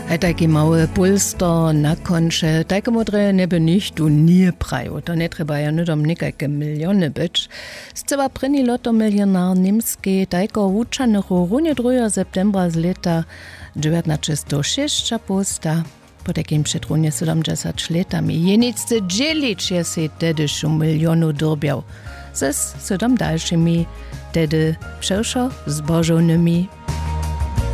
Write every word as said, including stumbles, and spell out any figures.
A taki mały pulster na konče, takie modre neby nichtu nie prajo. To nie treba ja nudom nikajke miliony być. Zceba pryni loto milionar niemski, tajko wuczanychu runie drugiego septembra z leta dziewiętnaście sześć posta. Po takim przetrunie siedemdziesiąt latami. Jeniccy dzielić je się dedyszu milionu durbiał. Ze siedem dalszymi, tedy przeszo zbożonymi.